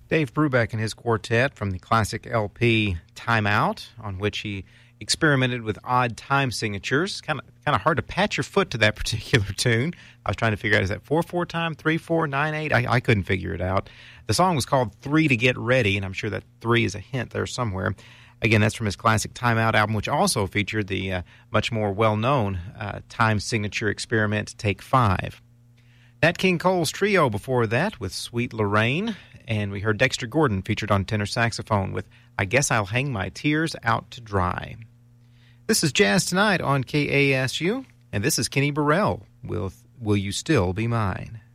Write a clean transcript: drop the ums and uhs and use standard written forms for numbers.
Dave Brubeck and his quartet from the classic LP Time Out, on which he experimented with odd time signatures. Kind of hard to pat your foot to that particular tune. I was trying to figure out, is that 4/4 time, 3/4, 9/8? I couldn't figure it out. The song was called 3 to Get Ready, and I'm sure that 3 is a hint there somewhere. Again, that's from his classic Time Out album, which also featured the much more well-known time signature experiment, Take 5. Nat King Cole's trio before that with Sweet Lorraine, and we heard Dexter Gordon featured on tenor saxophone with I Guess I'll Hang My Tears Out to Dry. This is Jazz Tonight on KASU, and this is Kenny Burrell with Will You Still Be Mine?